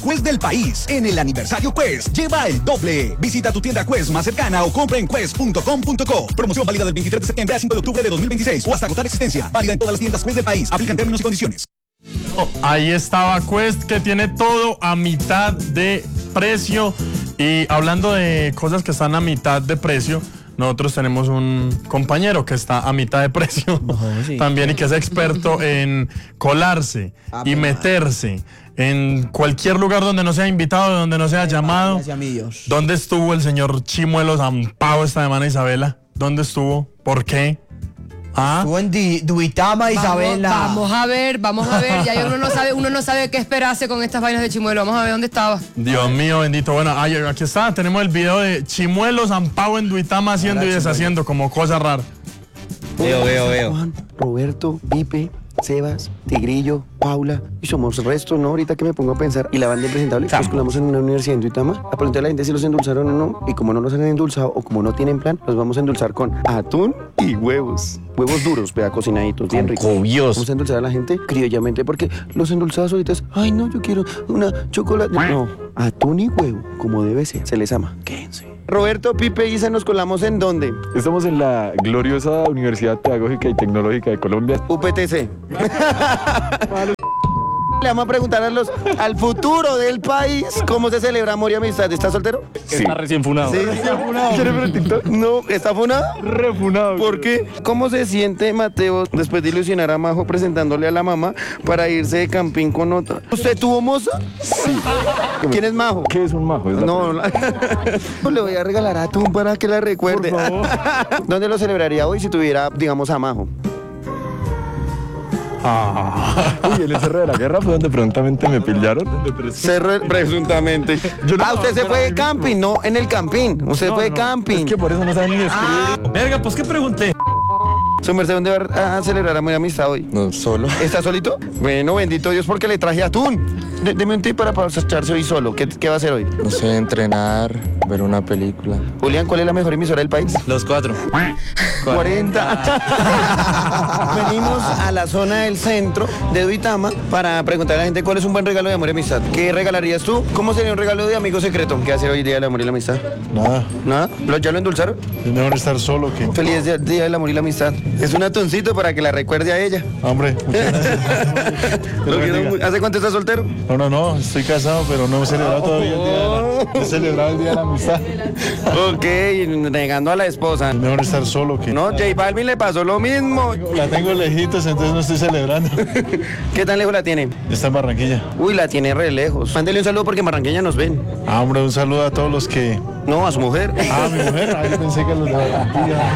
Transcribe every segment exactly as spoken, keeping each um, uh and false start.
Quest del país. En el aniversario Quest, lleva el doble. Visita tu tienda Quest más cercana o compra en quest punto com punto co. Promoción válida del veintitrés de septiembre a cinco de octubre de dos mil veintiséis o hasta agotar existencia. Válida en todas las tiendas Quest del país. Aplican términos y condiciones. Oh, ahí estaba Quest, que tiene todo a mitad de precio. Y hablando de cosas que están a mitad de precio, nosotros tenemos un compañero que está a mitad de precio oh, sí. también, y que es experto en colarse ah, y meterse en cualquier lugar donde no sea invitado, donde no sea llamado. ¿Dónde estuvo el señor Chimuelo Zampao esta semana, Isabela? ¿Dónde estuvo? ¿Por qué? ¿Ah? Estuvo en Duitama, Isabela. Vamos, vamos a ver, vamos a ver. Ya uno no sabe, uno no sabe qué esperarse con estas vainas de Chimuelo. Vamos a ver dónde estaba. Dios mío, bendito. Bueno, aquí está, tenemos el video de Chimuelo Zampao en Duitama haciendo Ahora, y deshaciendo Chimuelo. Como cosa rara. Veo, veo, veo. Juan, Roberto, Pipe, Sebas, Tigrillo, Paula, y somos resto, ¿no? Ahorita que me pongo a pensar, y la banda impresentable, nos colamos en una universidad en Duitama, a preguntar a la gente si los endulzaron o no, y como no los han endulzado o como no tienen plan, los vamos a endulzar con atún y huevos. Huevos duros, vea, cocinaditos, bien ricos. Vamos a endulzar a la gente criollamente, porque los endulzados ahorita es, ay no, yo quiero una chocolate. No, atún y huevo, como debe ser, se les ama. Quédense. Roberto, Pipe, Isa, ¿nos colamos en dónde? Estamos en la gloriosa Universidad Pedagógica y Tecnológica de Colombia. U P T C. Le vamos a preguntar a los, al futuro del país cómo se celebra amor y amistad. ¿Está soltero? Sí. Está recién funado. Sí, está funado. ¿Quieres ver el TikTok? No, ¿está funado? Refunado. ¿Por qué? ¿Cómo se siente Mateo después de ilusionar a Majo presentándole a la mamá para irse de camping con otra? ¿Usted tuvo moza? Sí. ¿Quién es Majo? ¿Qué es un Majo? Es no, la... le voy a regalar atún para que la recuerde. Por favor. ¿Dónde lo celebraría hoy si tuviera, digamos, a Majo? Ah. Uy, el Cerro de la Guerra fue donde prontamente me pillaron. Cerro, presuntamente. Yo no, ah, usted se fue de camping, no en el camping. Usted no, fue de no, camping. Es que por eso no saben ni escribir. Ah. Verga, pues qué pregunté. ¿Su merced dónde va a celebrar amor y amistad hoy? No, solo. ¿Está solito? Bueno, bendito Dios porque le traje atún. D Deme un tip para pasarse hoy solo. ¿Qué, ¿Qué va a hacer hoy? No sé, entrenar, ver una película. Julián, ¿cuál es la mejor emisora del país? Los cuatro. cuarenta. Venimos a la zona del centro de Duitama para preguntarle a la gente cuál es un buen regalo de amor y amistad. ¿Qué regalarías tú? ¿Cómo sería un regalo de amigo secreto? ¿Qué hacer hoy día del amor y la amistad? Nada. ¿Nada? ¿Lo, ¿Ya lo endulzaron? Es mejor estar solo que... Feliz día, día del amor y la amistad. Es un atuncito para que la recuerde a ella. Hombre, muchas gracias. Lo quiero, ¿hace cuánto estás soltero? No, no, no, estoy casado, pero no he celebrado todavía el día de la, no he celebrado el día de la amistad. Ok, negando a la esposa. Es mejor estar solo que... No, J Balvin le pasó lo mismo. La tengo lejitos, entonces no estoy celebrando. ¿Qué tan lejos la tiene? Está en Barranquilla. Uy, la tiene re lejos. Mándele un saludo porque en Barranquilla nos ven. Ah, hombre, un saludo a todos los que... No, a su mujer. Ah, mi mujer. Ah, yo pensé que los de Barranquilla.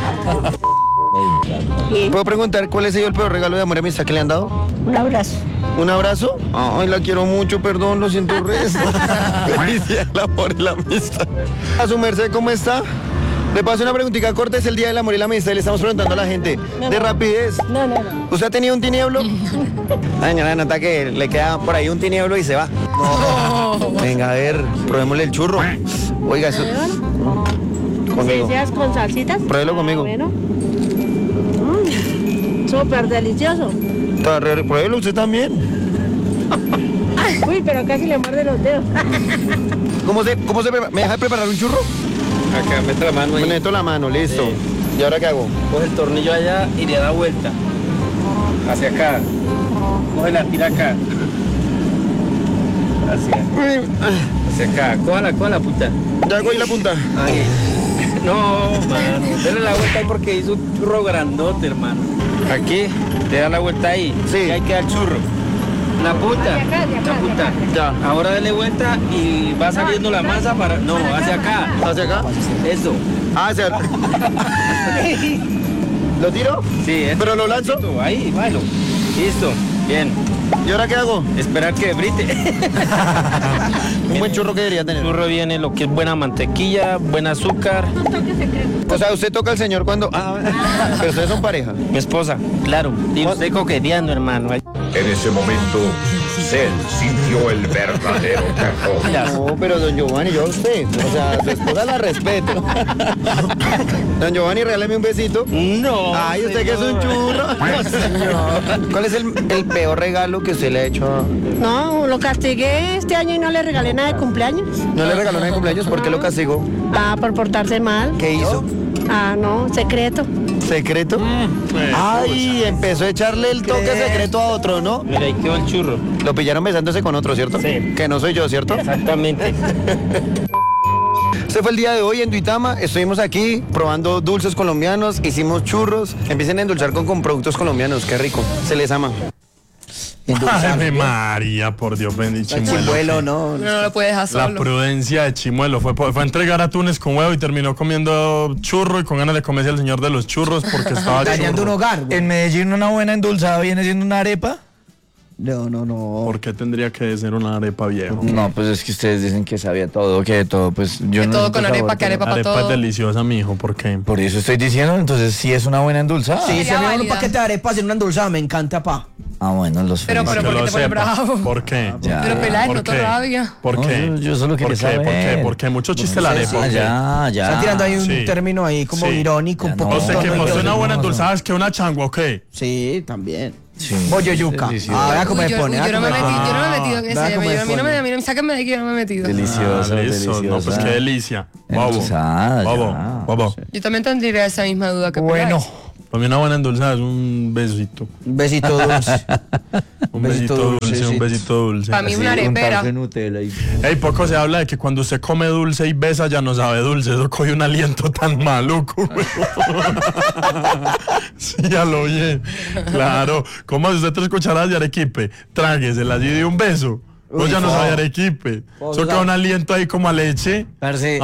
¿Puedo preguntar cuál ha sido el peor regalo de amor y amistad que le han dado? Un abrazo. ¿Un abrazo? Ay, la quiero mucho, perdón, lo siento resto. Feliz día del amor y la amistad. A su merced, ¿cómo está? Le paso una preguntita corta, es el día del amor y la amistad y le estamos preguntando a la gente. No, de no. rapidez. No, no, no. ¿Usted ha tenido un tinieblo? La señora nota que le queda por ahí un tinieblo y se va. No. Venga, a ver, probémosle el churro. Oiga, eso... Conmigo. ¿Deseas con salsitas? Pruébelo conmigo. Bueno. Mm, súper delicioso. Pruébelo usted también. Uy, pero casi le muerde los dedos. ¿Cómo se, cómo se prepara? ¿Me deja preparar un churro? Acá, mete la mano ahí. Me meto la mano, listo. Sí. ¿Y ahora qué hago? Coge el tornillo allá y le da vuelta. Hacia acá. Coge la tira acá. Hacia. Hacia acá. Cójala, cójala, puta. Ya hago ahí la punta. Ahí. No, mano. Dale la vuelta ahí porque hizo un churro grandote, hermano. Aquí, le da la vuelta ahí. Sí. Y ahí queda el churro. La punta, Hacia acá, hacia acá, la punta. Ya. Ahora dale vuelta y va saliendo la masa para... No, hacia acá. ¿Hacia acá? Eso. Ah, hacia... ¿Lo tiro? Sí, eso. ¿Pero lo lanzo? Ahí, bueno. Listo. Bien. ¿Y ahora qué hago? Esperar que brite. Un buen churro que debería tener. El churro viene lo que es buena mantequilla, buen azúcar. O sea, usted toca al señor cuando... Ah, pero ustedes son pareja. Mi esposa, claro. Y usted coqueteando, hermano. En ese momento Él sintió el verdadero terror. No, pero don Giovanni, yo a usted. O sea, su esposa la respeto. Don Giovanni, regáleme un besito. No. Ay, usted que es un churro. No, señor. ¿Cuál es el, el peor regalo que usted le ha hecho a... No, lo castigué este año y no le regalé nada de cumpleaños. ¿No le regaló nada de cumpleaños? ¿Por qué lo castigó? Ah, por portarse mal. ¿Qué hizo? Ah, no, secreto. ¿Secreto? Ay, empezó a echarle el toque secreto a otro, ¿no? Mira, ahí quedó el churro. Lo pillaron besándose con otro, ¿cierto? Sí. Que no soy yo, ¿cierto? Exactamente. Este fue el día de hoy en Duitama. Estuvimos aquí probando dulces colombianos, hicimos churros. Empiecen a endulzar con, con productos colombianos, qué rico. Se les ama. Ave María, por Dios, bendito Chimuelo. Chimuelo, no. No, no lo puedes dejar La solo. prudencia de Chimuelo fue, fue a entregar atunes con huevo y terminó comiendo churro y con ganas de comerse al señor de los churros porque estaba Dañando un churro. hogar, güey. En Medellín una buena endulzada viene siendo una arepa. No, no, no. ¿Por qué tendría que ser una arepa viejo? No, pues es que ustedes dicen que sabía todo, que de todo, pues yo Que no todo necesito con arepa, sabor, que arepa para Arepa todo. es deliciosa, mijo, ¿por qué? Por eso estoy diciendo, entonces sí es una buena endulzada. Sí, si Sería me dan un válida. paquete de arepas en una endulzada, me encanta, pa. Ah, bueno, los Pero, felicito. pero, ¿por Que qué lo te pones sepa. bravo? ¿Por qué? Ya. Pero Peláez, ¿Por no te qué? rabia. ¿Por No, qué? yo- yo solo quería ¿Por qué? ¿Por qué? saber. Porque mucho chiste la arepa. Ah, ya, ya. Están tirando ahí un Sí. término ahí como Sí. irónico, Ya un poco. no. O sea, que tono pues irónico. una buena no, endulzada es que una changua, ¿ok? Sí, también. Sí. Bollo yuca. Delicioso. Ah, vea cómo Uy, me yo, pone. uy, vea yo no me cómo metí, me yo no me he Ah, metido en ese. vea A cómo mí me no me, pone. a mí no me sáquenme de aquí, yo no me he metido. Delicioso, Ah, listo. delicioso. No, pues qué delicia. Babo. Endulzada, Babo. ya. Babo. Yo también tendría esa misma duda que Bueno, Peláez. Para mí una buena endulzada es un besito. un besito dulce. Un besito dulce, un besito dulce. Para mí una arepera. Ey, poco se habla de que cuando usted come dulce y besa ya no sabe dulce. Eso coge un aliento tan maluco, güey. Sí, ya lo oye. Claro. Como si usted tres cucharadas de arequipe, trágueselas y de un beso. No, Uy, ya no no. sabe arequipe. Vos Eso queda sabes. un aliento ahí como a leche. Parce,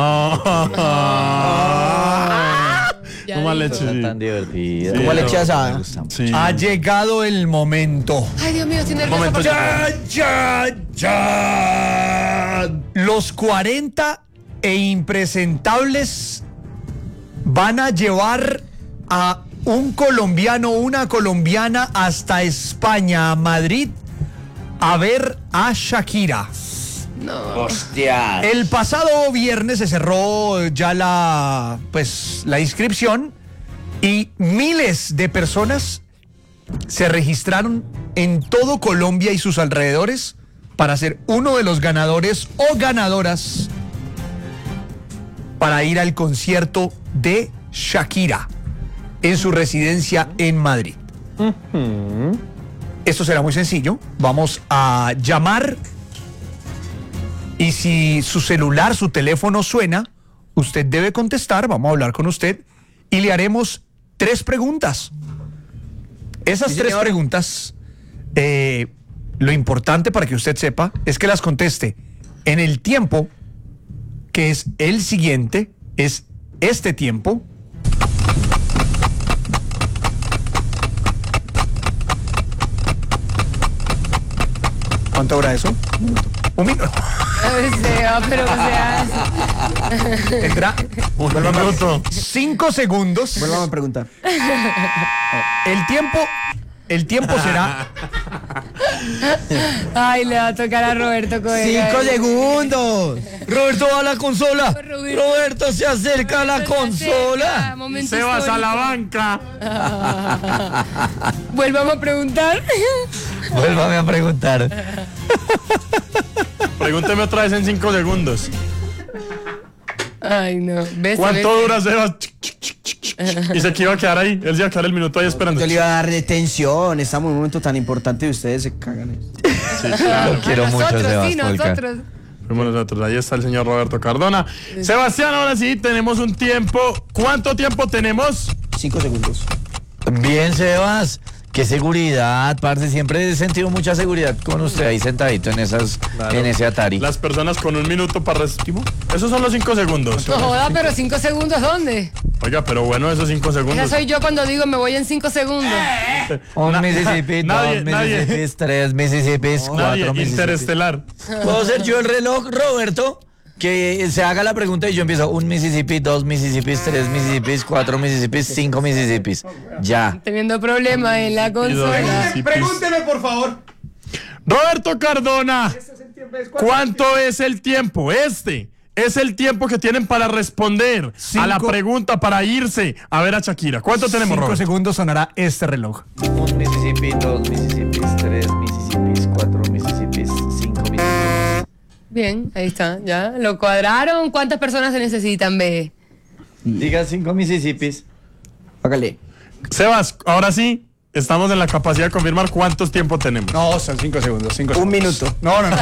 Ah, Ya como a dijo. leche. está Sí. tan divertida. Sí, Como no. leche asada. Me gusta mucho. Sí. Ah, Ha llegado el momento. Ay, Dios mío, estoy nerviosa. Momento, porque- Ya, ya. Los cuarenta e impresentables van a llevar a un colombiano o una colombiana hasta España, a Madrid, a ver a Shakira. Hostia. El pasado viernes se cerró ya la, pues, la inscripción y miles de personas se registraron en todo Colombia y sus alrededores para ser uno de los ganadores o ganadoras para ir al concierto de Shakira en su residencia en Madrid. Esto será muy sencillo. Vamos a llamar y si su celular, su teléfono suena, usted debe contestar, vamos a hablar con usted y le haremos tres preguntas. Esas Sí, tres señor. preguntas, eh, lo importante para que usted sepa es que las conteste en el tiempo que es el siguiente, es este tiempo. ¿Cuánto dura eso? Un minuto. O sea, pero o sea, Tendrá Un minuto. cinco segundos. Vuelvan a preguntar. El tiempo, el tiempo será ay, le va a tocar a Roberto Coelho. cinco segundos. Roberto va a la consola. Roberto. Roberto se acerca a la consola. Momento Se vas a la histórico. banca. Vuelvamos a preguntar. Vuélvame a preguntar. Pregúnteme otra vez en cinco segundos. Ay, no. ¿Ves? ¿Cuánto ¿Ves? dura Sebas? Y se que iba a quedar ahí. Él se iba a quedar el minuto ahí esperando. Yo le iba a dar detención. Estamos en un momento tan importante y ustedes se cagan. Sí, claro. Lo quiero mucho, Nosotros, Sebas sí, Polka. nosotros. Fuimos nosotros. Ahí está el señor Roberto Cardona. Sebastián, ahora sí, tenemos un tiempo. ¿Cuánto tiempo tenemos? Cinco segundos. Bien, Sebas. Qué seguridad, parce. Siempre he sentido mucha seguridad con usted ahí sentadito en esas, Claro. en ese Atari. Las personas con un minuto para respiro. Esos son los cinco segundos. No joda, pero cinco segundos, ¿dónde? Oiga, pero bueno, esos cinco Esa segundos. soy yo cuando digo me voy en cinco segundos. Un Mississippi, nadie- dos nadie- Mississippis, tres Mississippis, Nadie, cuatro Mississippis. interestelar. ¿Puedo ser yo el reloj, Roberto? Que se haga la pregunta y yo empiezo. Un Mississippi, dos Mississippis, tres Mississippis, cuatro Mississippis, cinco Mississippis. Ya. Teniendo problemas en la consola. Mississippis. Pregúnteme, por favor. Roberto Cardona, ¿cuánto es el tiempo? Este es el tiempo que tienen para responder Cinco. a la pregunta, para irse a ver a Shakira. ¿Cuánto tenemos, Cinco Roberto? segundos sonará este reloj. Un Mississippi, dos Mississippis, tres Mississippis, cuatro Mississippis, cinco Mississippis. Bien, ahí está, ya. Lo cuadraron. ¿Cuántas personas se necesitan, ve? Diga cinco Mississippis. Hágale. Sebas, ahora sí, estamos en la capacidad de confirmar cuántos tiempos tenemos. No, son cinco segundos. Cinco Un segundos. minuto. No, no, no.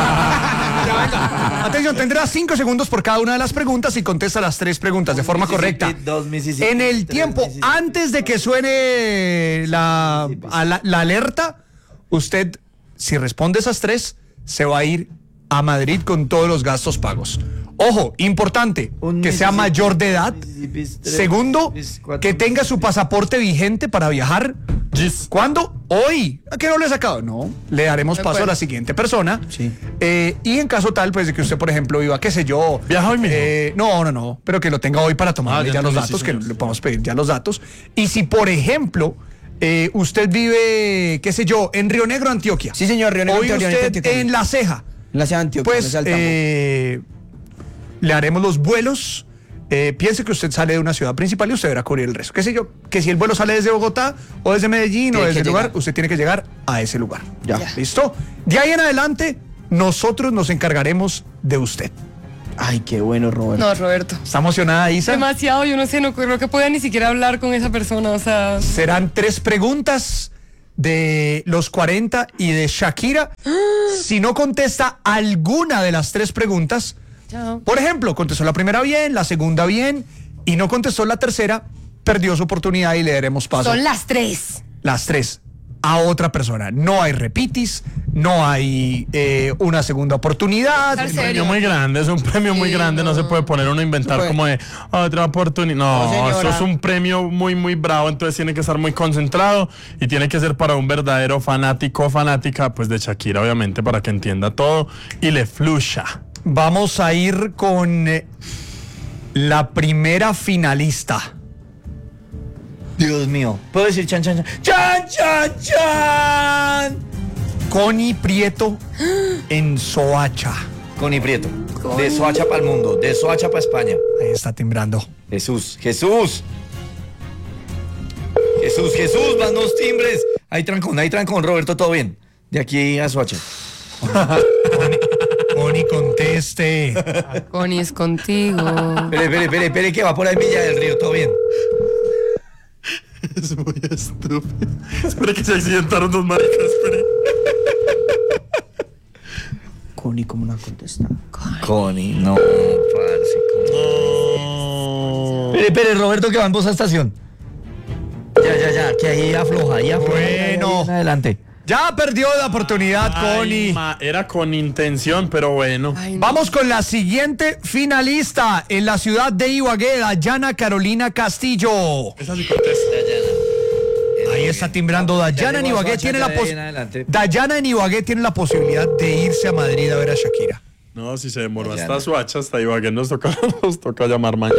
Ya, venga. Atención, tendrá cinco segundos por cada una de las preguntas y contesta las tres preguntas de forma correcta. Dos Mississippis. En el tres tiempo, Mississippis. antes de que suene la, a la, la alerta, usted, si responde esas tres, se va a ir a Madrid con todos los gastos pagos. Ojo, importante, Un que sea Mississippi, mayor de edad. Mississippis, tres Segundo, Mississippis, cuatro que tenga su pasaporte vigente para viajar. Gis. ¿Cuándo? Hoy. ¿A qué no le he sacado? No, le daremos De paso a acuerdo. la siguiente persona. Sí. Eh, y en caso tal, pues de que usted, por ejemplo, iba, qué sé yo. ¿Viaja hoy mismo? eh, no, no, no. Pero que lo tenga hoy para tomarle Ah, ya ya los entendí, datos, sí, que señor. le podemos pedir ya los datos. Y si, por ejemplo, eh, usted vive, qué sé yo, en Río Negro, Antioquia. Sí, señor, Río Negro, Hoy Antioquia, usted Antioquia. en La Ceja. En la ciudad de Antioquia. Pues no saltamos. eh, le haremos los vuelos. Eh, piense que usted sale de una ciudad principal y usted deberá cubrir el resto. Qué sé yo, que si el vuelo sale desde Bogotá o desde Medellín Tiene o desde que el lugar, llegar. usted tiene que llegar a ese lugar. Ya. ¿Listo? De ahí en adelante, nosotros nos encargaremos de usted. Ay, qué bueno, Roberto. No, Roberto. ¿Está emocionada, Isa? Demasiado, yo no sé, no creo que pueda ni siquiera hablar con esa persona, o sea... Serán tres preguntas de los cuarenta y de Shakira. Si no contesta alguna de las tres preguntas, Chao. por ejemplo, contestó la primera bien, la segunda bien y no contestó la tercera, perdió su oportunidad y le daremos paso. Son las tres. Las tres a otra persona. No hay repitis, no hay eh, una segunda oportunidad. Estar Un serio. premio muy grande, es un premio muy Sí, grande, no. no. se puede poner uno a inventar puede. como de otra oportunidad. No, No, señora. eso es un premio muy, muy bravo, entonces tiene que estar muy concentrado y tiene que ser para un verdadero fanático o fanática, pues de Shakira, obviamente, para que entienda todo y le fluya. Vamos a ir con eh, la primera finalista. Dios mío. ¿Puedo decir chan, chan, chan? ¡Chan, chan, chan! Connie Prieto en Soacha. Connie Prieto. De Soacha para el mundo. De Soacha para España. Ahí está timbrando. Jesús, Jesús. Jesús, Jesús, van dos timbres. Ahí trancón, ahí trancón, Roberto, todo bien. De aquí a Soacha. Connie, conteste. Connie es contigo. Espere, espere, espere, espere, que va por ahí Villa del Río, todo bien. Es muy estúpido. Espera que se accidentaron dos maricas, espere. Connie, ¿cómo no ha contestado? Connie, no, parce, Connie. No. Espere, espere, Roberto, que va en voz a estación. Ya, ya, ya, que ahí afloja, ahí afloja. Bueno. Ahí adelante. Ya perdió la oportunidad, Ay, Connie. ma, era con intención, pero bueno. Ay, no. Vamos con la siguiente finalista en la ciudad de Ibagué, Dayana Carolina Castillo. Esa sí contesta. Ahí está timbrando Dayana en llegó a Ibagué. Soacha, Tiene ya la de ahí pos- en adelante. Dayana en Ibagué tiene la posibilidad de irse a Madrid a ver a Shakira. No, si se demoró Ya hasta no. Soacha, hasta Ibagué, nos toca, nos toca llamar mañana.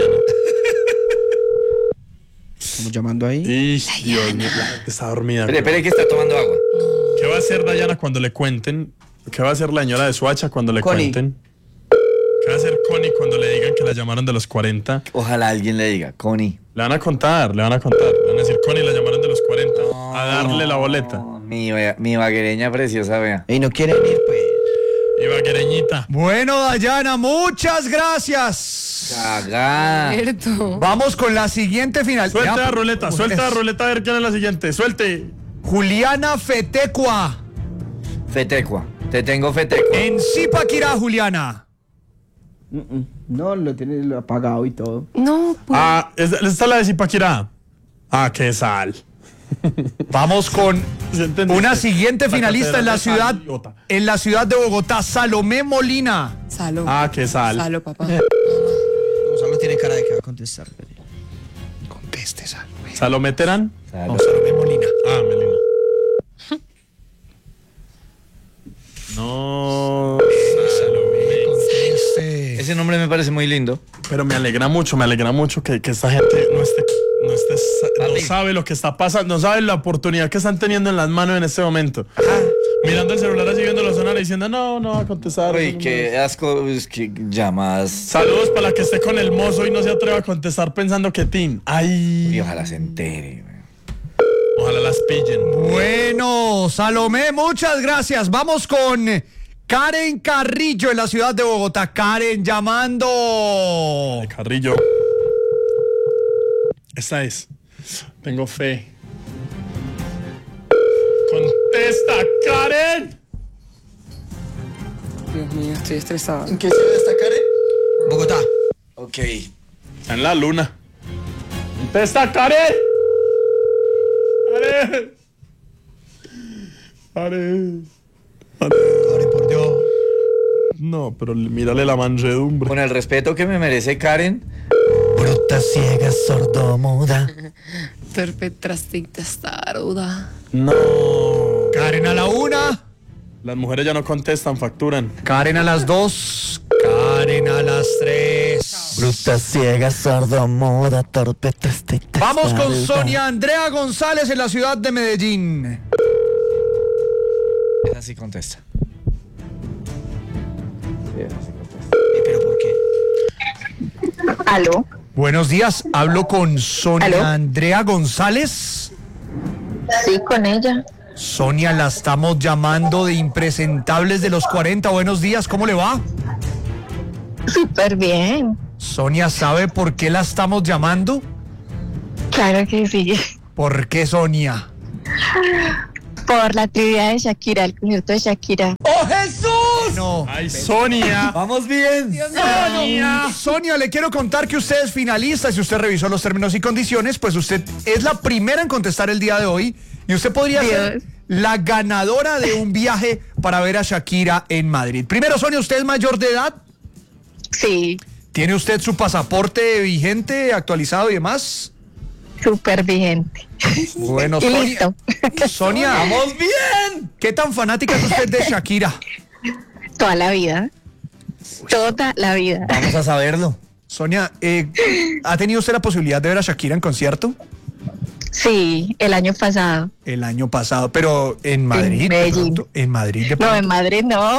Estamos llamando ahí. Y Dios mío, la gente está dormida. Espere, espere, que está tomando agua. ¿Qué va a hacer Dayana cuando le cuenten? ¿Qué va a hacer la señora de Soacha cuando le Connie. cuenten? ¿Qué va a hacer Connie cuando le digan que la llamaron de los cuarenta? Ojalá alguien le diga, Connie. Le van a contar, le van a contar. Le van a decir, Connie, la llamaron de los cuarenta. A darle la boleta. Mi, mi baguereña preciosa, vea. Y no quieren ir, pues. Ibaguereñita. Bueno, Dayana, muchas gracias. Cagá. Cierto. Vamos con la siguiente final. Suelte Ya, la ruleta, pues, suelte la ruleta a ver quién es la siguiente. Suelte. Juliana Fetecua. Fetecua. Te tengo fetecua. En Zipaquirá, Juliana. No, lo tiene lo apagado y todo. No, pues. Ah, ¿esta esta es la de Zipaquirá? Ah, qué sal. Vamos con ¿Sí entendiste? una siguiente La finalista en la catedral de ciudad, sal, idiota. en la ciudad de Bogotá, Salomé Molina. Salo. Ah, qué sal. Salo, papá. No, solo tiene cara de que va a contestar. Conteste, Salomé. ¿Salomé Terán? No, Salomé Molina. Ah, Melina. No. Salomé, conteste. Ese nombre me parece muy lindo. Pero me alegra mucho, me alegra mucho que, que esta gente no esté, no esté, sa- no Papi. sabe lo que está pasando, no sabe la oportunidad que están teniendo en las manos en este momento. Mirando el celular así viendo la zona diciendo, no, no va a contestar. Uy, no, qué no. asco, es que llamadas. Saludos para la que esté con el mozo y no se atreva a contestar pensando que Tin. Ay. Y ojalá se entere. Ojalá las pillen. Bueno, Salomé, muchas gracias. Vamos con Karen Carrillo en la ciudad de Bogotá. Karen llamando. Carrillo. Esta es. Tengo fe. ¡Contesta, Karen! Dios mío, estoy estresada. ¿En qué ciudad está Karen? Bogotá. Ok. Está en la luna. ¡Contesta, Karen! ¡Karen! ¡Karen! Karen, por Dios. No, pero mírale la mansedumbre. Con el respeto que me merece Karen. Bruta, ciega, sordomuda. Perpetraste testaruda. No. Karen a la una. Las mujeres ya no contestan, facturan. Karen a las dos. Karen a las tres. Bruta, ciega, sordomuda, torpe, triste. Vamos con Sonia Andrea González en la ciudad de Medellín. Esa sí contesta. Sí, esa sí contesta. ¿Pero por qué? ¿Aló? Buenos días, hablo con Sonia ¿Aló? Andrea González. Sí, con ella. Sonia, la estamos llamando de Impresentables de los cuarenta. Buenos días, ¿cómo le va? Súper bien. Sonia, ¿sabe por qué la estamos llamando? Claro que sí. ¿Por qué, Sonia? Por la actividad de Shakira, el concierto de Shakira. ¡Oh, Jesús! No. ¡Ay, Sonia! ¡Vamos bien! Sonia. Sonia, le quiero contar que usted es finalista. Si usted revisó los términos y condiciones, pues usted es la primera en contestar el día de hoy. Y usted podría Dios. ser la ganadora de un viaje para ver a Shakira en Madrid. Primero, Sonia, ¿usted es mayor de edad? Sí, ¿Tiene usted su pasaporte vigente, actualizado y demás? súper vigente. Bueno, Y Sonia. listo. Sonia, ¡Vamos bien! ¿qué tan fanática es usted de Shakira? Toda la vida. Toda la vida. Vamos a saberlo. Sonia, eh, ¿ha tenido usted la posibilidad de ver a Shakira en concierto? Sí, el año pasado. El año pasado, pero en Madrid. de Medellín. pronto, en Madrid. de No, pronto. en Madrid no.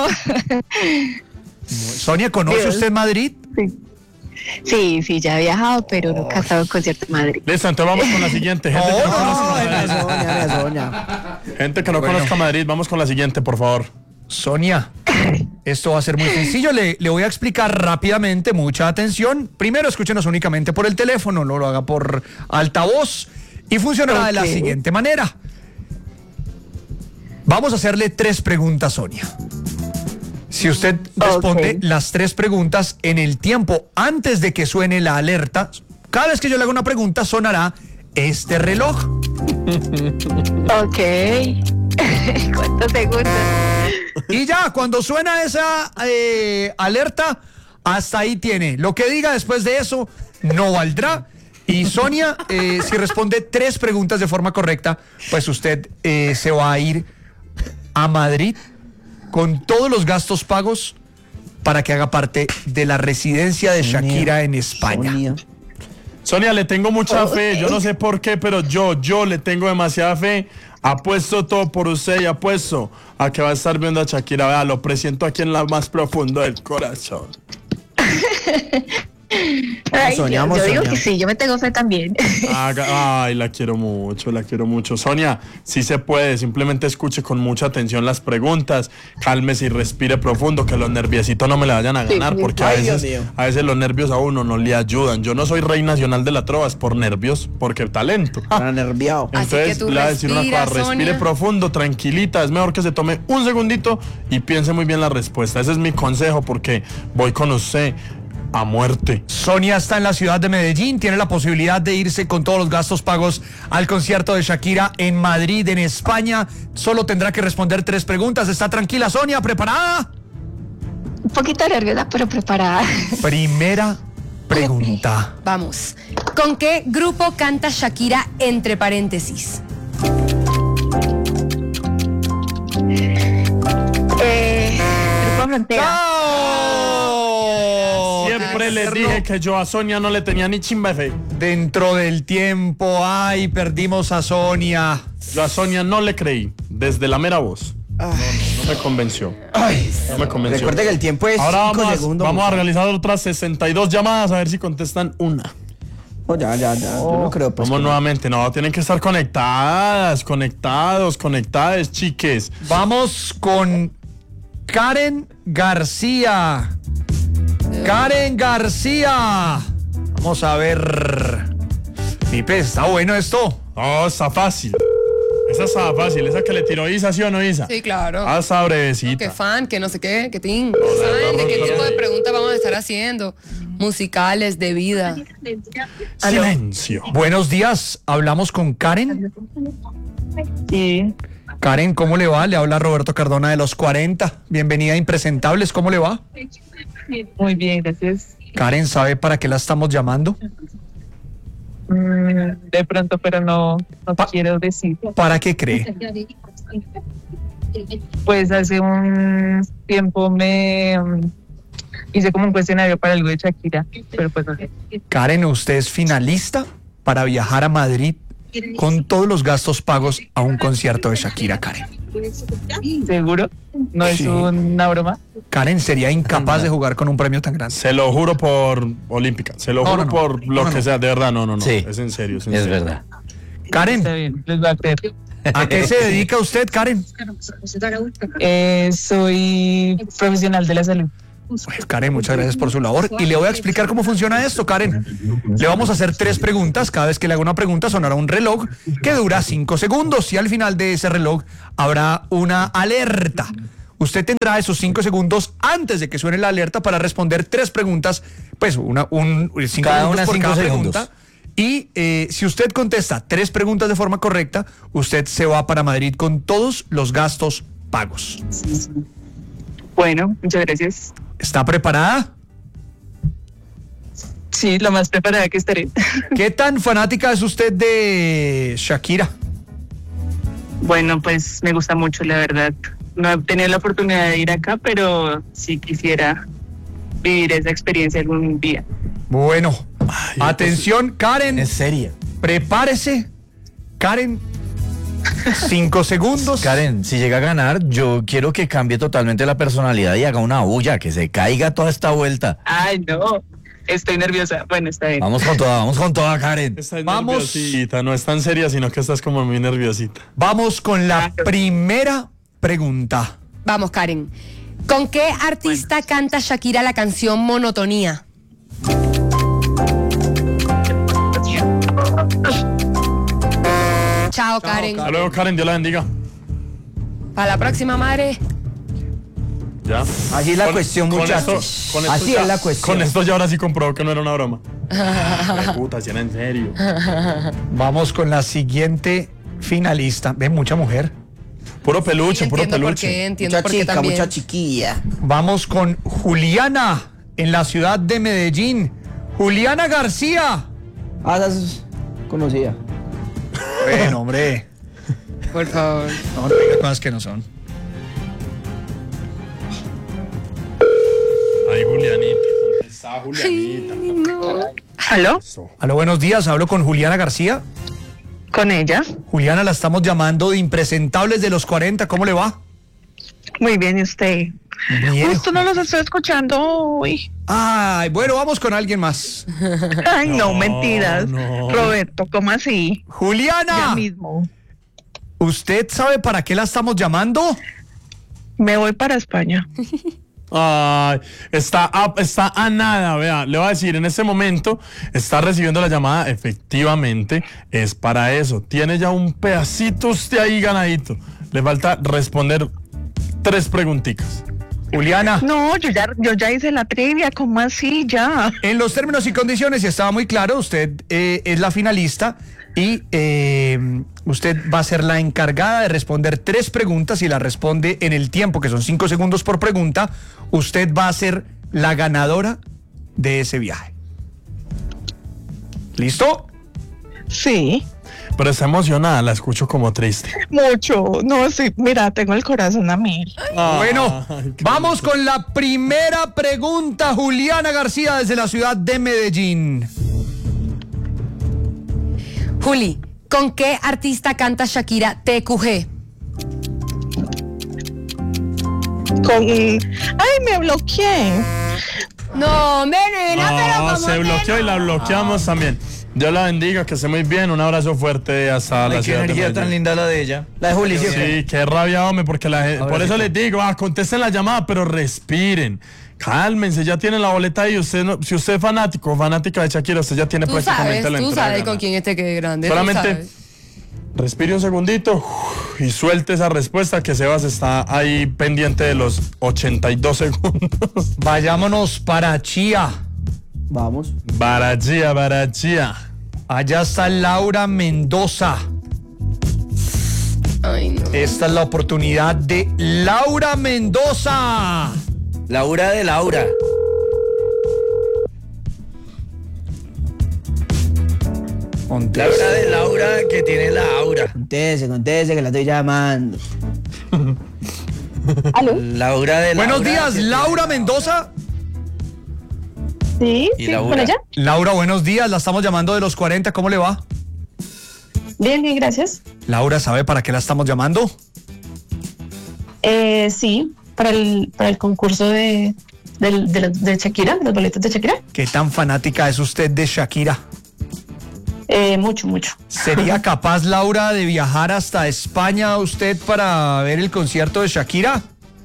Sonia, ¿conoce Dios. usted Madrid? Sí. Sí, sí, ya he viajado, pero nunca he estado en concierto en Madrid. Listo, entonces vamos con la siguiente. Gente No, que no, no, conozca no, Madrid. Gente que no conozca Madrid, vamos con la siguiente, por favor. Sonia, esto va a ser muy sencillo. Le, le voy a explicar rápidamente, mucha atención. Primero, escúchenos únicamente por el teléfono, no lo haga por altavoz. Y funcionará de la Ok. siguiente manera. Vamos a hacerle tres preguntas, Sonia. Si usted responde Ok. las tres preguntas en el tiempo antes de que suene la alerta, cada vez que yo le haga una pregunta sonará este reloj. Ok. ¿Cuántos segundos? Y ya, cuando suena esa eh, alerta, hasta ahí tiene. Lo que diga después de eso no valdrá. Y Sonia, eh, si responde tres preguntas de forma correcta, pues usted eh, se va a ir a Madrid con todos los gastos pagos para que haga parte de la residencia de Shakira en España. Sonia, le tengo mucha fe. Yo no sé por qué, pero yo, yo le tengo demasiada fe. Apuesto todo por usted y apuesto a que va a estar viendo a Shakira. Vea, lo presiento aquí en lo más profundo del corazón. Ay, soñamos, yo, yo digo soñamos. que sí, yo me tengo fe también. Haga- Ay, la quiero mucho, la quiero mucho. Sonia, sí se puede, simplemente escuche con mucha atención las preguntas, cálmese y respire profundo, que los nerviositos no me le vayan a ganar, Sí, porque a ay, Dios veces, mío. a veces los nervios a uno no le ayudan. Yo no soy rey nacional de la trova, es por nervios, porque talento. Para nerviado. Así que Entonces tú le voy a decir una cosa, respira, respire Sonia. profundo, tranquilita, es mejor que se tome un segundito y piense muy bien la respuesta. Ese es mi consejo, porque voy con usted a muerte. Sonia está en la ciudad de Medellín, tiene la posibilidad de irse con todos los gastos pagos al concierto de Shakira en Madrid, en España. Solo tendrá que responder tres preguntas. ¿Está tranquila, Sonia? ¿Preparada? Un poquito nerviosa, pero preparada. Primera pregunta. Vamos. ¿Con qué grupo canta Shakira entre paréntesis? Eh, Grupo Frontera. ¡Chao! Siempre les dije que yo a Sonia no le tenía ni chimba de fe. Dentro del tiempo, ay, perdimos a Sonia. Yo a Sonia no le creí, desde la mera voz. No, no, no me convenció. Ay, no me convenció. Recuerde que el tiempo es Ahora cinco vamos, a, segundos. vamos a realizar otras sesenta y dos llamadas a ver si contestan una. Oh, ya, ya, ya. Yo no creo. Pues, Vamos que... nuevamente, no, tienen que estar conectadas, conectados, conectadas, chiques. Vamos con Karen García. Karen García. Vamos a ver. Pipe, ¿está bueno esto? No, está fácil. Esa está fácil, esa que le tiró Isa, ¿sí o no, Isa? Sí, claro. Ah, está brevecita. Que fan, que no sé qué, que ting. ¿Saben de qué tipo de preguntas vamos a estar haciendo? Musicales, de vida. Silencio. Buenos días, hablamos con Karen. Sí. Karen, ¿cómo le va? Le habla Roberto Cardona de los cuarenta. Bienvenida a Impresentables, ¿cómo le va? Muy bien, gracias. Karen, ¿sabe para qué la estamos llamando? Mm, de pronto, pero no, no quiero decir. ¿Para qué cree? Pues hace un tiempo me um, hice como un cuestionario para algo de Shakira, pero pues no sé. Karen, usted es finalista para viajar a Madrid con todos los gastos pagos a un concierto de Shakira, Karen. ¿Seguro? ¿No es Sí. una broma? Karen sería incapaz de jugar con un premio tan grande. Se lo juro por Olímpica, se lo No, juro no, no. por lo No, que no. sea, de verdad, no, no, no. Sí. Es en serio, es en Es serio. verdad. Karen, Está bien, les voy a creer. ¿a qué se dedica usted, Karen? Eh, soy profesional de la salud. Pues, Karen, muchas gracias por su labor. Y le voy a explicar cómo funciona esto, Karen. Le vamos a hacer tres preguntas. Cada vez que le haga una pregunta sonará un reloj que dura cinco segundos. Y al final de ese reloj habrá una alerta. Usted tendrá esos cinco segundos antes de que suene la alerta para responder tres preguntas. Pues una, un, cinco Cada segundos una por cinco cada segundos. pregunta. Y eh, si usted contesta tres preguntas de forma correcta, usted se va para Madrid con todos los gastos pagos. Bueno, muchas gracias. ¿Está preparada? Sí, lo más preparada que estaré. ¿Qué tan fanática es usted de Shakira? Bueno, pues me gusta mucho, la verdad. No he tenido la oportunidad de ir acá, pero sí quisiera vivir esa experiencia algún día. Bueno, atención, Karen. Es seria. Prepárese. Karen, cinco segundos. Karen, si llega a ganar, yo quiero que cambie totalmente la personalidad y haga una bulla, que se caiga toda esta vuelta. Ay, no. Estoy nerviosa. Bueno, está bien. Vamos con toda, vamos con toda, Karen. Estás Vamos. nerviosita, no es tan seria, sino que estás como muy nerviosita. Vamos con la primera pregunta. Vamos, Karen. ¿Con qué artista canta Shakira la canción Monotonía? Chao, Karen. Hasta luego, Karen, Dios la bendiga. Para la próxima, madre. Ya. Así es la cuestión, con muchachos. esto- con esto Así ya- es la cuestión. Con esto ya ahora sí comprobó que no era una broma. Ay, puta, si era en serio. Vamos con la siguiente finalista. Ve, mucha mujer. Puro peluche, Sí, puro entiendo por peluche. qué, entiendo Mucha por qué chica, también. mucha chiquilla. Vamos con Juliana en la ciudad de Medellín. Juliana García. Ah, esa es conocida. Bueno, hombre. Por favor. No, no diga cosas que no son. Ay, Julianita, ¿dónde está Julianita? ¿Aló? Aló, buenos días. Hablo con Juliana García. ¿Con ella? Juliana, la estamos llamando de Impresentables de los cuarenta. ¿Cómo le va? Muy bien, ¿y usted? Bien. Justo no los estoy escuchando hoy. Ay, bueno, vamos con alguien más. Ay, no, No, mentiras. no. Roberto, ¿cómo así? Ya Juliana, mismo. ¿usted sabe para qué la estamos llamando? Me voy para España. Ay, está a, está a nada, vea, le voy a decir, en este momento está recibiendo la llamada, efectivamente, es para eso. Tiene ya un pedacito usted ahí ganadito. Le falta responder tres preguntitas. Juliana, No, yo ya, yo ya hice la trivia, ¿cómo así? Ya. en los términos y condiciones, y estaba muy claro, usted eh, es la finalista y eh, usted va a ser la encargada de responder tres preguntas y la responde en el tiempo, que son cinco segundos por pregunta. Usted va a ser la ganadora de ese viaje. ¿Listo? Sí, Pero está emocionada, la escucho como triste. mucho. No, sí, mira, tengo el corazón a mil. Bueno, Ay, qué vamos con la primera pregunta, Juliana García, desde la ciudad de Medellín. Juli, ¿con qué artista canta Shakira T Q G? Con... Ay, me bloqueé. No, Venena, pero No, como se bloqueó y la bloqueamos también. Dios la bendiga, que esté muy bien. Un abrazo fuerte hasta Ay, la qué ciudad de energía Medellín. tan linda la de ella. La de Juli, ¿sí o qué? Sí, qué rabia, hombre, porque la gente, Ahora por sí eso que- les digo, ah, contesten la llamada, pero respiren. Cálmense, ya tienen la boleta ahí. Usted no- si usted es fanático o fanática de Shakira, usted ya tiene Tú prácticamente sabes, la tú entrega. sabes con quién este que es grande. tú Solamente sabes. respire un segundito y suelte esa respuesta, que Sebas está ahí pendiente de los ochenta y dos segundos. Vayámonos para Chía. Vamos. Barachía, Barachía. Allá está Laura Mendoza. Ay, no. Esta es la oportunidad de Laura Mendoza. Laura de Laura. Laura de Laura, que tiene la aura. Contese, contese, que la estoy llamando. ¿Aló? Laura de Laura. Buenos días, que Laura tiene la Mendoza. Sí, ¿Y sí, Laura? ¿con ella? Laura, buenos días. La estamos llamando de los cuarenta. ¿Cómo le va? Bien, bien, gracias. Laura, ¿sabe para qué la estamos llamando? Eh, sí, para el, para el concurso de, del- de, de Shakira, los boletos de Shakira. ¿Qué tan fanática es usted de Shakira? Eh, mucho, mucho. ¿Sería capaz, Laura, de viajar hasta España usted para ver el concierto de Shakira?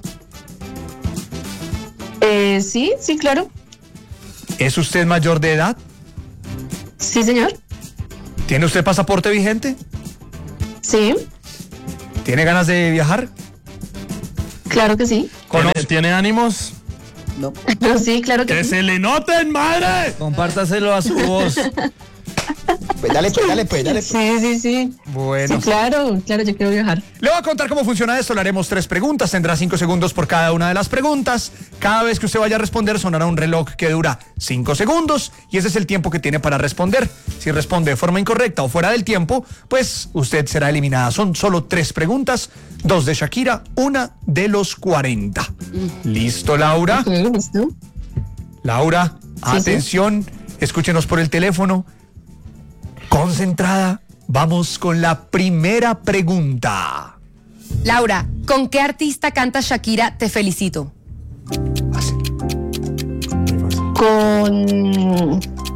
Eh, sí, sí, claro. ¿Es usted mayor de edad? Sí, señor. ¿Tiene usted pasaporte vigente? Sí, ¿Tiene ganas de viajar? claro que sí. ¿Tiene, ¿Tiene ánimos? No. Pero sí, claro que ¡Que sí. se le noten, madre! Compártaselo a su voz. Pues dale, pues, dale, pues, dale. Pues. Sí, sí, sí. Bueno. Sí, claro, claro, yo quiero viajar. Le voy a contar cómo funciona esto. Le haremos tres preguntas. Tendrá cinco segundos por cada una de las preguntas. Cada vez que usted vaya a responder, sonará un reloj que dura cinco segundos. Y ese es el tiempo que tiene para responder. Si responde de forma incorrecta o fuera del tiempo, pues usted será eliminada. Son solo tres preguntas. Dos de Shakira, una de los cuarenta. ¿Listo, Laura? Ok, listo. Laura, Sí, atención. Escúchenos por el teléfono. Concentrada. Vamos con la primera pregunta. Laura, ¿con qué artista canta Shakira Te Felicito? Con...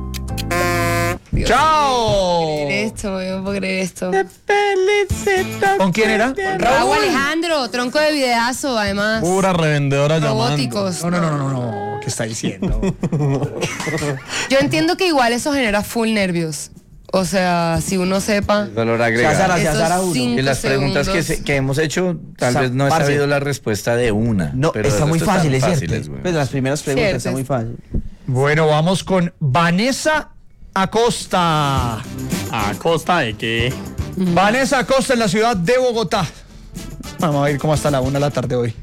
¡Chao! Esto, yo no puedo creer esto. ¿Con quién era? Raúl Alejandro, tronco de videazo, además. Pura revendedora llamando. Robóticos. No, no, no, no, no. ¿Qué está diciendo? Yo entiendo que igual eso genera full nervios. O sea, si uno sepa. Dolor agregado. Se azara, se Esos azara uno. cinco Y las preguntas que, segundos. se- que hemos hecho, tal Sa- vez no he parce. sabido la respuesta de una. No, pero está el muy resto están fácil, es fáciles, cierto. güey. Pues las primeras preguntas Cierto, está es- muy fácil. Bueno, vamos con Vanessa Acosta. ¿A costa de qué? Vanessa Acosta en la ciudad de Bogotá. Vamos a ver cómo está la una de la tarde hoy.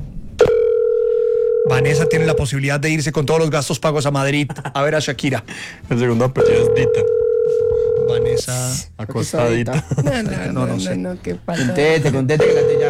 Vanessa tiene la posibilidad de irse con todos los gastos pagos a Madrid a ver a Shakira. El segundo apellido es Dita. Vanessa. Acostadita. No, no, no, No, no no, sé. no, qué pasa. Conteste, conteste que la estoy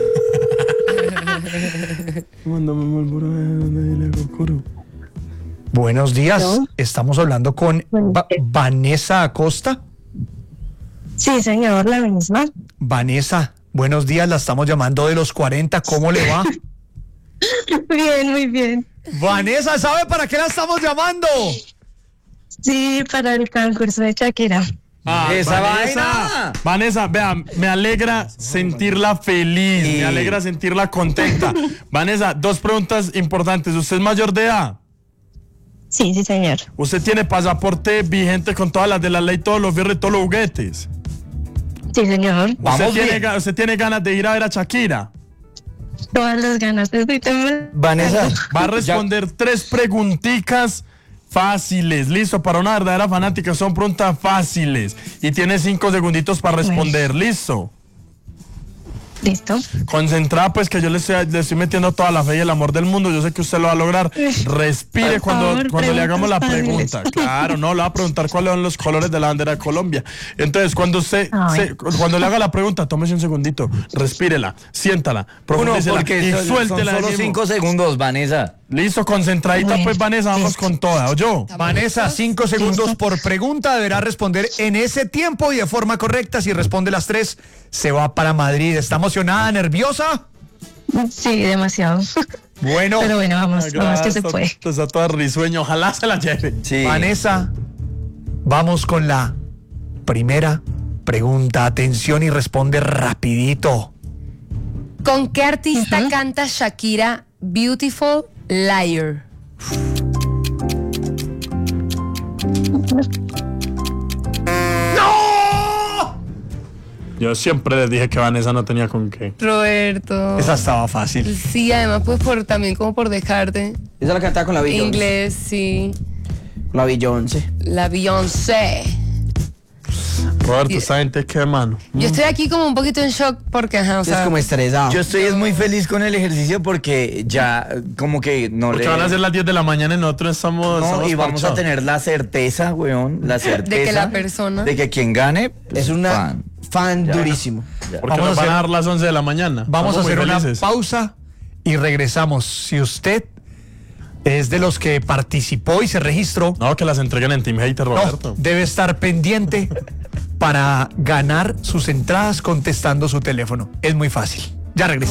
llamando. Buenos días. ¿No? Estamos hablando con Va- Vanessa Acosta. Sí, señor, la misma. Vanessa, buenos días. La estamos llamando de los cuarenta. ¿Cómo le va? Bien, muy bien. Vanessa, ¿sabe para qué la estamos llamando? Sí, para el concurso de Shakira. Ah, ¡Esa Vanessa, vaina! Vanessa, vea, me alegra sentirla feliz, Sí. me alegra sentirla contenta. Vanessa, dos preguntas importantes. ¿Usted es mayor de edad? Sí, sí, señor. ¿Usted tiene pasaporte vigente con todas las de la ley, todos los fierros y todos los juguetes? Sí, señor. ¿Usted Vamos tiene, bien. ga- ¿Usted tiene ganas de ir a ver a Shakira? Todas las ganas. Estoy temblando. Vanessa. Va a responder tres preguntitas fáciles. Listo, para una verdadera fanática son preguntas fáciles. Y tiene cinco segunditos para responder. Listo. Listo. Concentrada, pues que yo le estoy, le estoy metiendo toda la fe y el amor del mundo. Yo sé que usted lo va a lograr. Respire Por cuando, favor, cuando le hagamos la preguntas pregunta. Claro, no, le va a preguntar cuáles son los colores de la bandera de Colombia. Entonces, cuando usted Ay. se- cuando le haga la pregunta, tómese un segundito, respírela, siéntala, Uno, profundícela porque y son, son suéltela solo ahí mismo. cinco segundos, Vanessa. Listo, concentradita, Bueno, pues Vanessa, vamos listo. con toda, ¿oyó? Vanessa, cinco segundos por pregunta. Deberá responder en ese tiempo y de forma correcta. Si responde las tres, se va para Madrid. ¿Está emocionada, nerviosa? Sí, demasiado. Bueno. Pero bueno, vamos, vamos que se puede. Está toda risueño, ojalá se la lleve. Sí. Vanessa, vamos con la primera pregunta. Atención y responde rapidito. ¿Con qué artista uh-huh. canta Shakira Beautiful Liar? ¡No! Yo siempre les dije que Vanessa no tenía con qué. Roberto. Esa estaba fácil. Sí, además pues por también como por dejarte. Esa la cantaba con la Beyoncé. Inglés, sí. La Beyoncé. La Beyoncé. Roberto, esta gente qué mano. Yo estoy aquí como un poquito en shock porque, ajá, o sea, es como estresado. Yo estoy es muy feliz con el ejercicio porque ya como que no porque le... van a ser las diez de la mañana y nosotros estamos... No, estamos y vamos parchados. a tener la certeza, weón, la certeza... de que la persona... De que quien gane... Pues, es una fan, fan ya, durísimo. Ya. Porque Vamos nos a van hacer- a dar las once de la mañana. Vamos Estamos a hacer muy una felices. pausa y regresamos. Si usted es de los que participó y se registró, No, que las entreguen en Team Hater, no, Roberto. debe estar pendiente para ganar sus entradas contestando su teléfono. Es muy fácil. Ya regresamos.